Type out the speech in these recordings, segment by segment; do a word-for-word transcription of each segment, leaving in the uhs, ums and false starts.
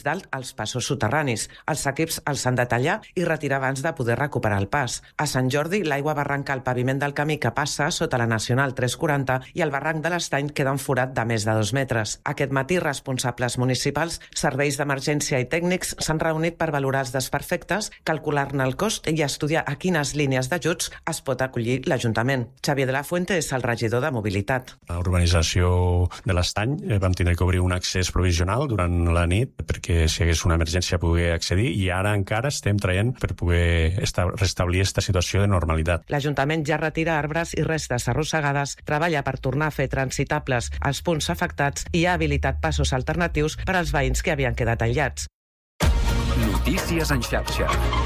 dalt als passos soterranis. Els equips els han de tallar i retirar abans de poder recuperar el pas. A Sant Jordi, l'aigua va arrencar el paviment del camí que passa sota la Nacional tres quaranta i el barranc de l'Estany queda un forat de més de dos metres. Aquest matí, responsables municipals, serveis d'emergència i tècnics s'han reunit per valorar els desperfectes, calcular-ne el cost i estudiar a quines línies d'ajuts es pot acollir l'Ajuntament. Xavier de la Fuente és el regidor de Mobilitat. A l'urbanització de l'Estany vam tindre que obrir un accés provisional durant la nit perquè si hi hagués una emergència poder accedir i ara encara estem traient per poder restablir aquesta situació de normalitat. L'Ajuntament ja retira arbres i restes arrossegades, treballa per tornar a fer transitables els punts afectats i ha habilitat passos alternatius per als veïns que havien quedat aïllats. Notícies en xarxa.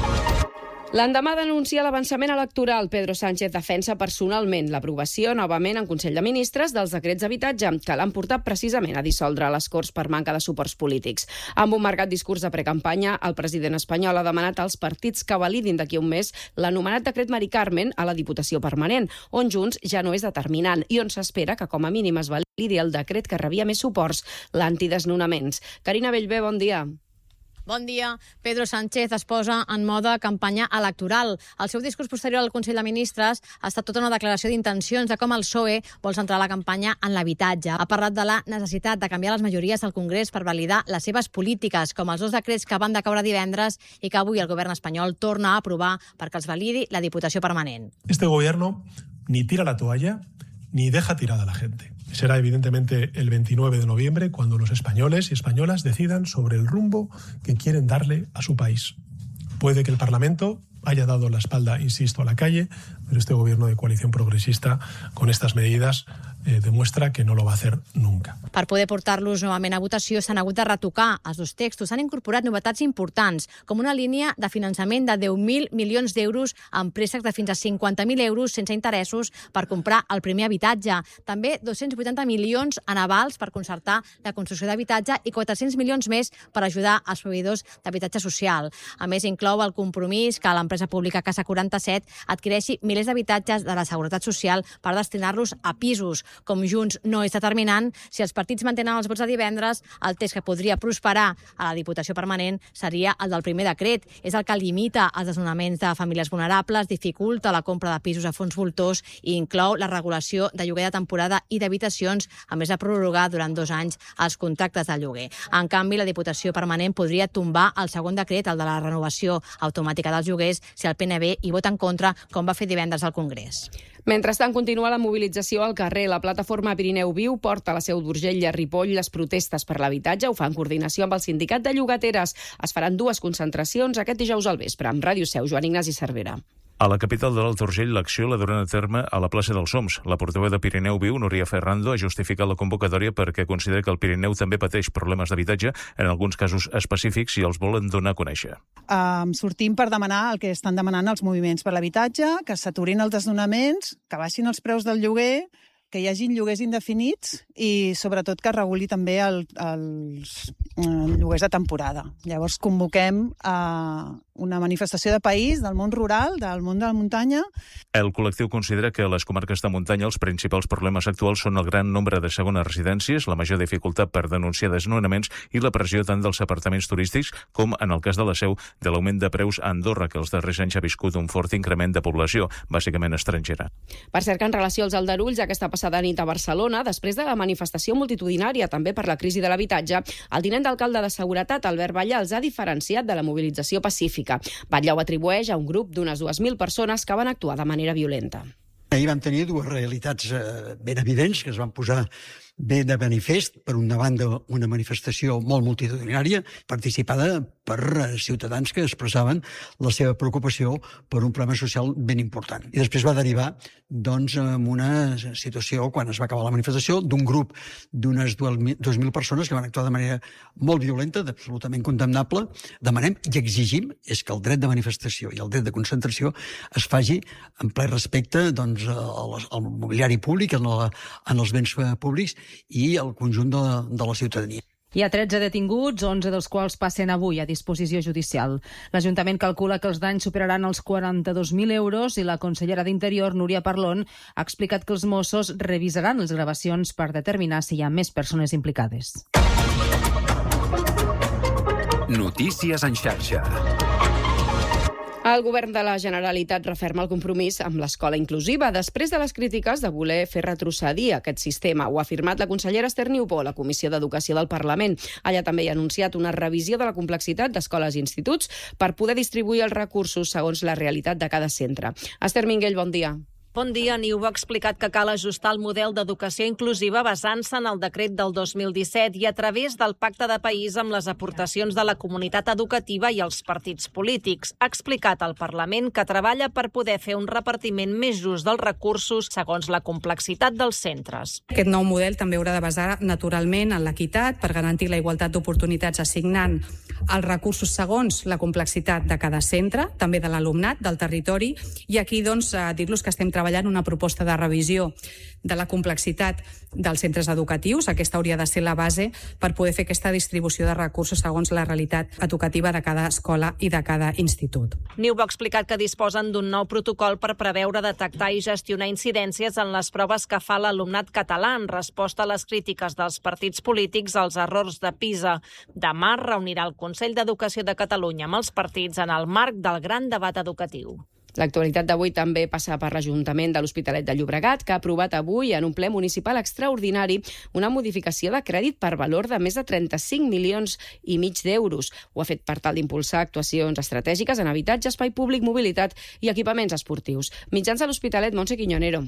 L'endemà d'anunciar l'avançament electoral, Pedro Sánchez defensa personalment l'aprovació novament en Consell de Ministres dels decrets d'habitatge que l'han portat precisament a dissoldre les Corts per manca de suports polítics. Amb un marcat discurs de precampanya, el president espanyol ha demanat als partits que validin d'aquí a un mes l'anomenat decret Mari Carmen a la Diputació Permanent, on Junts ja no és determinant i on s'espera que com a mínim es validi el decret que rebia més suports, l'antidesnonaments. Carina Bellver, bon dia. Bon dia. Pedro Sánchez es posa en mode campanya electoral. El seu discurs posterior al Consell de Ministres ha estat tota una declaració d'intencions de com el P S O E vol centrar la campanya en l'habitatge. Ha parlat de la necessitat de canviar les majories del Congrés per validar les seves polítiques, com els dos decrets que van decaure divendres i que avui el govern espanyol torna a aprovar perquè els validi la Diputació Permanent. Este gobierno ni tira la toalla ni deja tirada a la gente. Será evidentemente el veintinueve de noviembre cuando los españoles y españolas decidan sobre el rumbo que quieren darle a su país. Puede que el Parlamento haya dado la espalda, insisto, a la calle, pero este gobierno de coalición progresista con estas medidas eh, demuestra que no lo va a hacer nunca. Per poder portar-los novament a votació s'han hagut de retocar els dos textos. S'han incorporat novetats importants, com una línia de finançament de deu mil milions d'euros amb préstecs de fins a cinquanta mil euros sense interessos per comprar el primer habitatge. També dos-cents vuitanta milions en avals per concertar la construcció d'habitatge i quatre-cents milions més per ajudar els proveïdors d'habitatge social. A més, inclou el compromís que l'empresa pública Casa quaranta-set adquireixi milers d'habitatges de la Seguretat Social per destinar-los a pisos. Com Junts no és determinant, si els partits mantenen els vots de divendres, el text que podria prosperar a la Diputació Permanent seria el del primer decret. És el que limita els desnonaments de famílies vulnerables, dificulta la compra de pisos a fons voltors i inclou la regulació de lloguer de temporada i d'habitacions, a més de prorrogar durant dos anys els contractes de lloguer. En canvi, la Diputació Permanent podria tombar el segon decret, el de la renovació automàtica dels lloguers, si el P N B hi vota en contra, com va fer divendres al Congrés. Mentrestant, continua la mobilització al carrer. La plataforma Pirineu Viu porta a la Seu d'Urgell i a Ripoll les protestes per l'habitatge. Ho fa en coordinació amb el sindicat de llogateres. Es faran dues concentracions aquest dijous al vespre. Amb Ràdio Seu, Joan Ignasi Cervera. A la capital de l'Alt Urgell, l'acció la duran a terme a la plaça dels Oms. La portaveu de Pirineu Viu, Núria Ferrando, ha justificat la convocatòria perquè considera que el Pirineu també pateix problemes d'habitatge, en alguns casos específics, i els volen donar a conèixer. Um, sortim per demanar el que estan demanant els moviments per l'habitatge, que s'aturin els desnonaments, que baixin els preus del lloguer, que hi hagin lloguers indefinits i, sobretot, que reguli també el, els eh, lloguers de temporada. Llavors, convoquem a una manifestació de país, del món rural, del món de la muntanya. El col·lectiu considera que a les comarques de muntanya els principals problemes actuals són el gran nombre de segones residències, la major dificultat per denunciar desnonaments i la pressió tant dels apartaments turístics com, en el cas de la Seu, de l'augment de preus a Andorra, que els darrers anys ha viscut un fort increment de població, bàsicament estrangera. Per cert, que en relació als aldarulls, aquesta passada nit a Barcelona, després de la manifestació multitudinària també per la crisi de l'habitatge, el tinent d'alcalde de Seguretat, Albert Batlle, els ha diferenciat de la mobilització pacífica. Batlle ho atribueix a un grup d'unes dues mil persones que van actuar de manera violenta. Ahir vam tenir dues realitats ben evidents que es van posar bé de manifest. Per una banda, una manifestació molt multitudinària, participada per ciutadans que expressaven la seva preocupació per un problema social ben important. I després va derivar, doncs, en una situació, quan es va acabar la manifestació, d'un grup d'unes dues mil persones que van actuar de manera molt violenta, absolutament condemnable. Demanem i exigim és que el dret de manifestació i el dret de concentració es faci en ple respecte, doncs, al, al mobiliari públic, en, la, en els béns públics i el conjunt de, de la ciutadania. Hi ha tretze detinguts, onze dels quals passen avui a disposició judicial. L'Ajuntament calcula que els danys superaran els quaranta-dos mil euros i la consellera d'Interior, Núria Parlon, ha explicat que els Mossos revisaran les gravacions per determinar si hi ha més persones implicades. Notícies en xarxa. El govern de la Generalitat referma el compromís amb l'escola inclusiva després de les crítiques de voler fer retrocedir aquest sistema. Ho ha afirmat la consellera Esther Niubó a la Comissió d'Educació del Parlament. Allà també hi ha anunciat una revisió de la complexitat d'escoles i instituts per poder distribuir els recursos segons la realitat de cada centre. Esther Minguell, bon dia. Bon dia. Niubó ha explicat que cal ajustar el model d'educació inclusiva basant-se en el decret del dos mil disset i a través del pacte de país amb les aportacions de la comunitat educativa i els partits polítics. Ha explicat al Parlament que treballa per poder fer un repartiment més just dels recursos segons la complexitat dels centres. Aquest nou model també haurà de basar naturalment en l'equitat per garantir la igualtat d'oportunitats assignant els recursos segons la complexitat de cada centre, també de l'alumnat, del territori, i aquí doncs dir-los que estem treballant una proposta de revisió de la complexitat dels centres educatius. Aquesta hauria de ser la base per poder fer aquesta distribució de recursos segons la realitat educativa de cada escola i de cada institut. Niubó ha explicat que disposen d'un nou protocol per preveure, detectar i gestionar incidències en les proves que fa l'alumnat català en resposta a les crítiques dels partits polítics als errors de PISA. Demà reunirà el Consell d'Educació de Catalunya amb els partits en el marc del gran debat educatiu. L'actualitat d'avui també passa per l'Ajuntament de l'Hospitalet de Llobregat, que ha aprovat avui en un ple municipal extraordinari una modificació de crèdit per valor de més de trenta-cinc milions i mig d'euros. Ho ha fet per tal d'impulsar actuacions estratègiques en habitatge, espai públic, mobilitat i equipaments esportius. Mitjans de l'Hospitalet, Montse Quiñonero.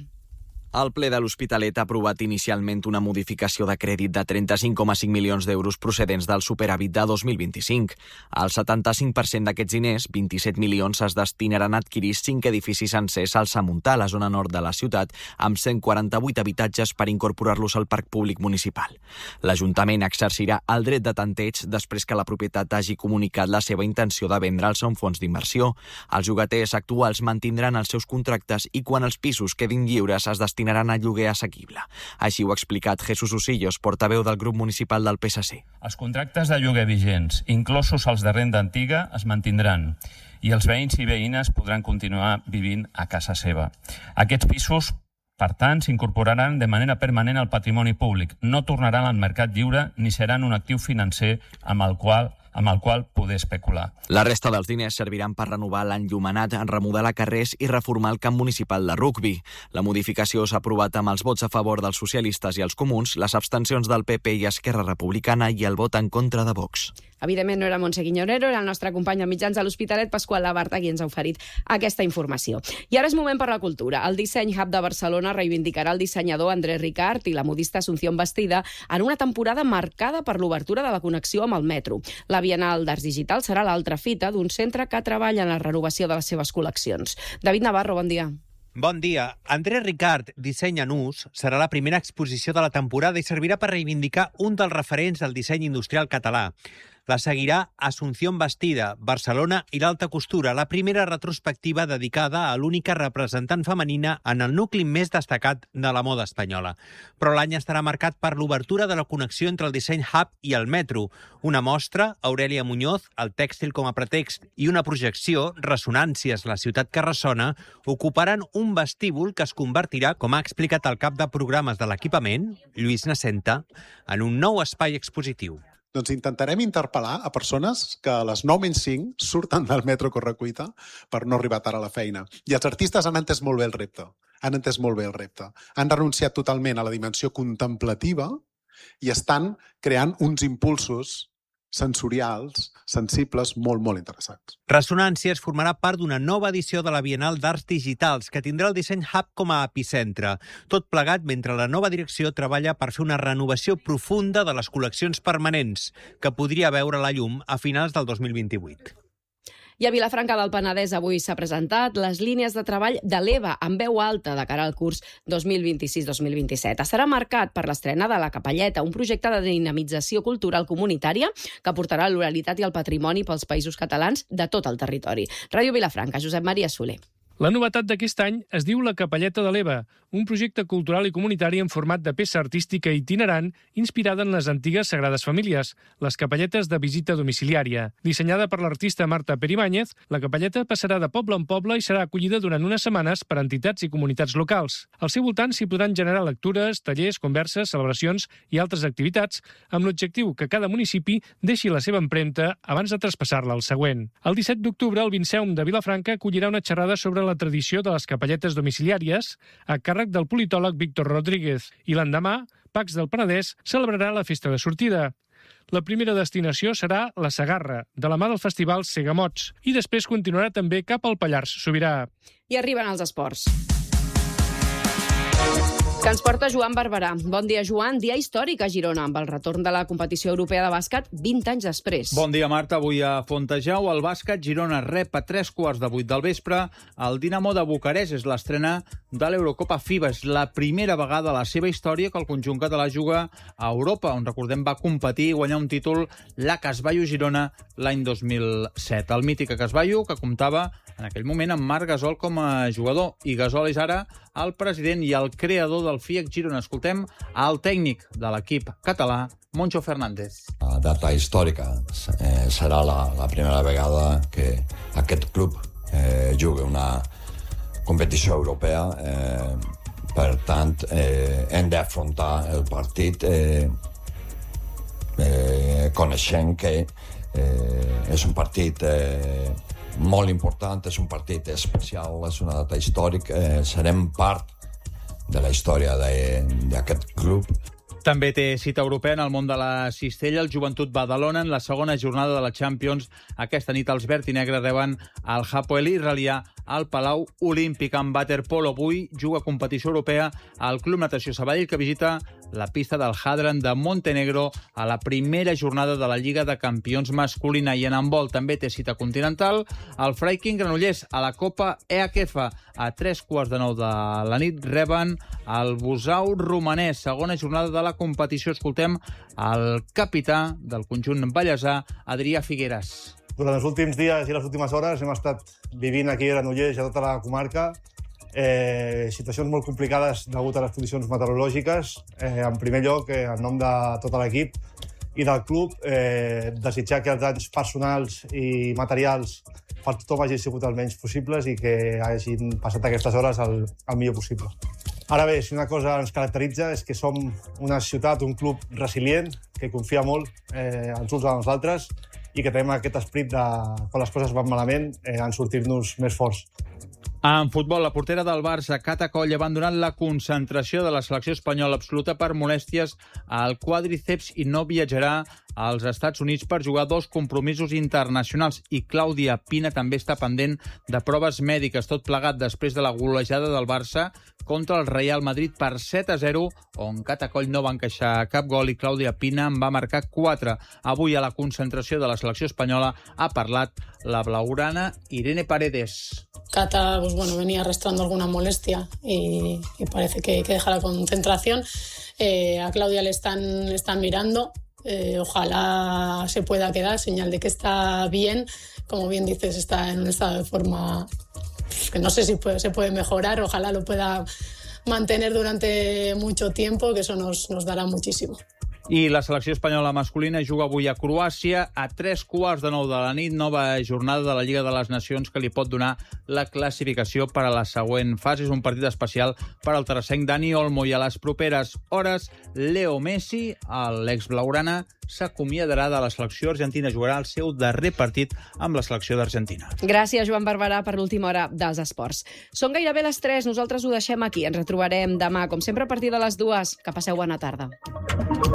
El ple de l'Hospitalet ha aprovat inicialment una modificació de crèdit de trenta-cinc coma cinc milions d'euros procedents del superàvit de dos mil vint-i-cinc. El setanta-cinc per cent d'aquests diners, vint-i-set milions, es destinaran a adquirir cinc edificis sencers al Samuntà, a la zona nord de la ciutat, amb cent quaranta-vuit habitatges per incorporar-los al parc públic municipal. L'Ajuntament exercirà el dret de tanteig després que la propietat hagi comunicat la seva intenció de vendre'ls a un fons d'inversió. Els llogaters actuals mantindran els seus contractes i quan els pisos quedin lliures es destinaran destinaran a lloguer assequible. Així ho ha explicat Jesús Usillos, portaveu del grup municipal del P S C. Els contractes de lloguer vigents, inclosos els de renda antiga, es mantindran i els veïns i veïnes podran continuar vivint a casa seva. Aquests pisos, per tant, s'incorporaran de manera permanent al patrimoni públic, no tornaran al mercat lliure ni seran un actiu financer amb el qual amb el qual poder especular. La resta dels diners serviran per renovar l'enllumenat, remodelar carrers i reformar el camp municipal de rugbi. La modificació s'ha aprovat amb els vots a favor dels socialistes i els comuns, les abstencions del P P i Esquerra Republicana i el vot en contra de Vox. Evidentment no era Montse Quiñonero, era el nostre company a mitjans de l'Hospitalet, Pasqual Labarta, qui ens ha oferit aquesta informació. I ara és moment per la cultura. El Disseny Hub de Barcelona reivindicarà el dissenyador André Ricard i la modista Asunción Bastida en una temporada marcada per l'obertura de la connexió amb el metro. La Bienal d'Arts Digital serà l'altra fita d'un centre que treballa en la renovació de les seves col·leccions. David Navarro, bon dia. Bon dia. André Ricard, Disseny en ús, serà la primera exposició de la temporada i servirà per reivindicar un dels referents del disseny industrial català. La seguirà Asunción Bastida, Barcelona i l'alta costura, la primera retrospectiva dedicada a l'única representant femenina en el nucli més destacat de la moda espanyola. Però l'any estarà marcat per l'obertura de la connexió entre el Disseny Hub i el metro. Una mostra, Aurelia Muñoz, el tèxtil com a pretext, i una projecció, Ressonàncies, la ciutat que ressona, ocuparan un vestíbul que es convertirà, com ha explicat el cap de programes de l'equipament, Lluís Nacenta, en un nou espai expositiu. Doncs intentarem interpel·lar a persones que a les nou menys cinc surten del metro correcuita per no arribar tard a la feina. I els artistes han entès molt bé el repte. Han entès molt bé el repte. Han renunciat totalment a la dimensió contemplativa i estan creant uns impulsos sensorials, sensibles, molt, molt interessants. Ressonàncies formarà part d'una nova edició de la Bienal d'Arts Digitals, que tindrà el Disseny Hub com a epicentre. Tot plegat mentre la nova direcció treballa per fer una renovació profunda de les col·leccions permanents, que podria veure la llum a finals del dos mil vint-i-vuit. I a Vilafranca del Penedès avui s'ha presentat les línies de treball de l'E V A amb veu alta de cara al curs dos mil vint-i-sis dos mil vint-i-set. Estarà marcat per l'estrena de La Capelleta, un projecte de dinamització cultural comunitària que portarà l'oralitat i el patrimoni pels països catalans de tot el territori. Ràdio Vilafranca, Josep Maria Soler. La novetat d'aquest any es diu La Capelleta de l'Eva, un projecte cultural i comunitari en format de peça artística itinerant inspirada en les antigues Sagrades Famílies, les capelletes de visita domiciliària. Dissenyada per l'artista Marta Perimàñez, la capelleta passarà de poble en poble i serà acollida durant unes setmanes per entitats i comunitats locals. Al seu voltant s'hi podran generar lectures, tallers, converses, celebracions i altres activitats, amb l'objectiu que cada municipi deixi la seva empremta abans de traspassar-la al següent. El disset d'octubre, el Vinceum de Vilafranca acollirà una xerrada sobre la tradició de les capelletes domiciliàries a càrrec del politòleg Víctor Rodríguez i l'endemà, Pacs del Penedès celebrarà la festa de sortida. La primera destinació serà la Segarra, de la mà del festival Segamots, i després continuarà també cap al Pallars Sobirà. I arriben els esports. Que ens porta Joan Barberà. Bon dia, Joan. Dia històric a Girona, amb el retorn de la competició europea de bàsquet vint anys després. Bon dia, Marta. Avui a Fontejau, el bàsquet Girona rep a tres quarts de vuit del vespre el Dinamo de Bucarest. És l'estrena de l'Eurocopa FIBA. És la primera vegada a la seva història que el conjunt català juga a Europa, on, recordem, va competir i guanyar un títol la Casballo Girona l'any dos mil set. El mític Casballo, que comptava en aquell moment amb Marc Gasol com a jugador. I Gasol és ara el president i el creador del F I E C Girona. Escoltem el tècnic de l'equip català, Moncho Fernández. La data històrica eh, serà la, la primera vegada que aquest club eh, jugui una competició europea. Eh, per tant, eh, hem d'afrontar el partit eh, eh, coneixent que eh, és un partit eh, molt important, és un partit especial, és una data històrica, eh, serem part de la història d'aquest club. També té cita europea en el món de la cistella el Joventut Badalona en la segona jornada de la Champions. Aquesta nit els verd i negre reben el Hapoel israelià al Palau Olímpic. En waterpolo avui juga competició europea al Club Natació Sabadell, que visita la pista del Hadran de Montenegro a la primera jornada de la Lliga de Campions masculina. I en handbol també té cita continental el Freiking Granollers a la Copa E H F. A tres quarts de nou de la nit reben el Busau romanès, segona jornada de la competició. Escoltem el capità del conjunt ballesà, Adrià Figueres. Durant els últims dies i les últimes hores hem estat vivint aquí a Granollers i a tota la comarca eh, situacions molt complicades degut a les condicions meteorològiques. Eh, en primer lloc, eh, en nom de tot l'equip i del club, eh, desitjar que els danys personals i materials per tothom hagin sigut el menys possibles i que hagin passat aquestes hores el, el millor possible. Ara bé, si una cosa ens caracteritza és que som una ciutat, un club resilient, que confia molt eh, els uns en els altres i que tenim aquest esperit de, quan les coses van malament, eh, en sortir-nos més forts. En futbol, la portera del Barça, Cata Coll, ha abandonat la concentració de la selecció espanyola absoluta per molèsties al quàdriceps i no viatjarà als Estats Units per jugar dos compromisos internacionals. I Clàudia Pina també està pendent de proves mèdiques, tot plegat després de la golejada del Barça contra el Real Madrid per set a zero, on Cata Coll no va encaixar cap gol i Clàudia Pina en va marcar quatre. Avui a la concentració de la selecció espanyola ha parlat la blaugrana Irene Paredes. Cata pues bueno, venía arrastrando alguna molestia y, y parece que, que deja la concentración. Eh, a Claudia le están, le están mirando. Eh, ojalá se pueda quedar, señal de que está bien. Como bien dices, está en un estado de forma que no sé si puede, se puede mejorar. Ojalá lo pueda mantener durante mucho tiempo, que eso nos, nos dará muchísimo. I la selecció espanyola masculina juga avui a Croàcia a tres quarts de nou de la nit, nova jornada de la Lliga de les Nacions que li pot donar la classificació per a la següent fase. És un partit especial per al terressenc Dani Olmo i a les properes hores Leo Messi, l'ex blaugrana, s'acomiadarà de la selecció argentina. Jugarà el seu darrer partit amb la selecció d'Argentina. Gràcies, Joan Barberà, per l'última hora dels esports. Són gairebé les tres, nosaltres ho deixem aquí. Ens retrobarem demà, com sempre, a partir de les dues. Que passeu bona tarda.